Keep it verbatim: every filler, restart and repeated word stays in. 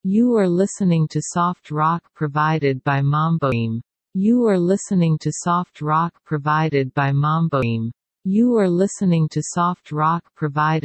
You are listening to soft rock provided by Mamboim. You are listening to soft rock provided by Mamboim. You are listening to soft rock provided